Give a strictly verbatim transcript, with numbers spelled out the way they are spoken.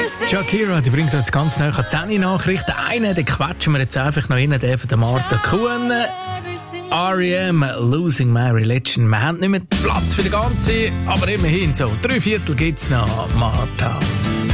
Shakira, die bringt uns ganz nahe zehn Nachrichten. Einen, den quetschen wir jetzt einfach noch rein, den von der Martha Kuhn. R E M, Losing My Religion. Wir haben nicht mehr Platz für den ganzen, aber immerhin so. Drei Viertel gibt's noch, Martha.